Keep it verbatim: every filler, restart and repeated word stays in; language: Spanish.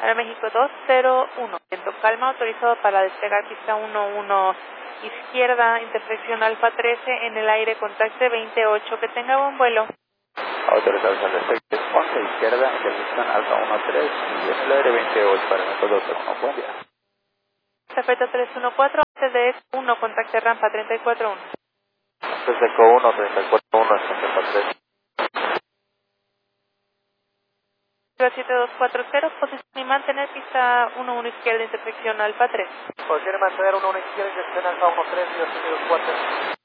Aeroméxico dos cero uno. Viento calma, autorizado para despegar pista uno uno izquierda, intersección Alfa trece, en el aire contacte veintiocho. Que tenga buen vuelo. Autorizados al despegue once izquierda, intersección Alfa uno tres y en el aire veintiocho para nosotros dos cero uno. Buen día. Perfecto tres uno cuatro, T D S uno, contacte rampa treinta y cuatro uno. Seco uno, treinta y cuatro uno, setenta y tres. siete dos cuatro cero, posición y mantener pista uno uno izquierda, intersección Alfa tres. Posición y mantener uno uno izquierda, intersección Alfa uno tres y dos cuatro.